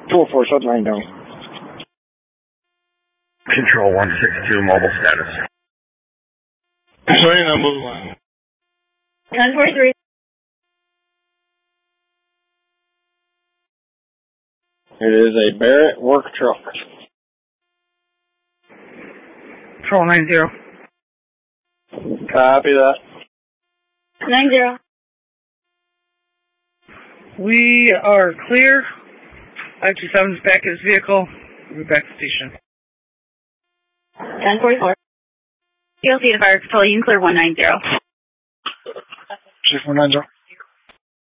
204, shut line down. Control 162, mobile status. Sorry, number 1. 943. It is a Barrett work truck. Control 90. Copy that. 90. We are clear. 527 is back in his vehicle. We're back to station. 1044. TLC to fire control, you can clear 190. 6490.